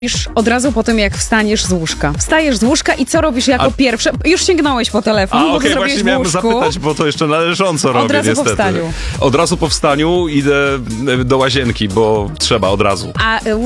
robisz od razu po tym, jak wstaniesz z łóżka? Wstajesz z łóżka i co robisz jako pierwsze? Już sięgnąłeś po telefon, bo to okej, zrobiłeś właśnie w miałem łóżku. zapytać, bo to jeszcze należąco robię, razu po niestety. wstaniu. Od razu po wstaniu idę do łazienki, bo trzeba od razu. A